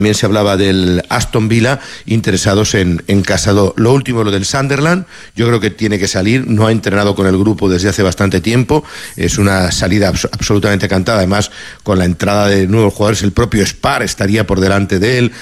También se hablaba del Aston Villa, interesados en Casado. Lo último, lo del Sunderland, yo creo que tiene que salir, no ha entrenado con el grupo desde hace bastante tiempo, es una salida absolutamente cantada, además con la entrada de nuevos jugadores, el propio Spar estaría por delante de él,